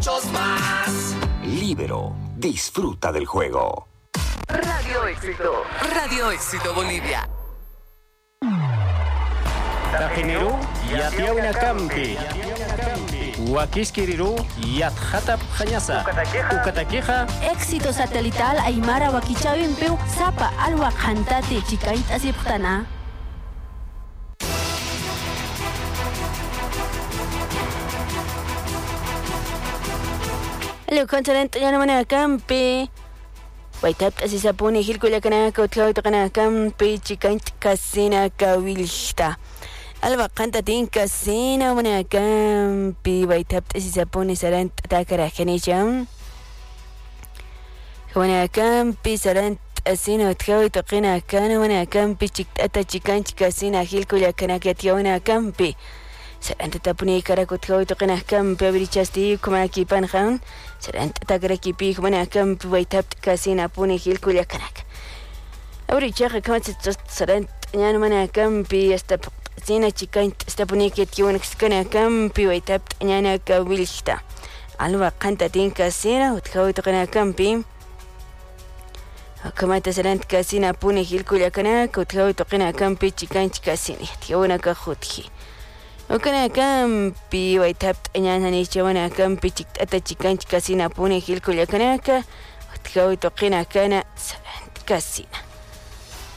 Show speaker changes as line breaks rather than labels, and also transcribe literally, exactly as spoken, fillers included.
muchos más.
Libero, disfruta del juego.
Radio Éxito. Radio Éxito Bolivia.
Tajineru yatiawina kampi. Wakiskiriru yathatap khanyasa. Ukatakeja.
Éxito satelital Aymara Wakichawin Peu Sapa Alwa Kantate Chikait Asiptana. Hello, continent Yanamana Campi. Waitap Asisapuni Hilkulakana Kotlautana Campi Chikait Casina Kawilsta. Alba Kantatin Casina Mana Campi. Waitap Asisapuni Sarant Takara Kenisham. Wana Campi Sarant Asina Tkawi Tokina Kana Wana Campi Chikata Chikanch Casina Hilkulakana Kationa Campi. Saranta tapuni karakut kau itu kena kamp berichasti kuma kipan khan saranta tagraki pi kuma kamp waitap kasina puni hil kulia kanak abri chaka kamat sarant nyan mana kamp esta sina chikan esta puni ket kiwan kana kamp waitap nyana ka wilsta alwa kanta tin kasina ut kau itu kena kampi kamat sarant kasina puni hil kulia kanak ut kau itu kena kampi chikan chikasini tiwana ka khuthi Okana kampi waitapt anyana ni chawana kampi chiktata chikanch kasina pune hilkulia kanaka utkau tokina kana sarant kasina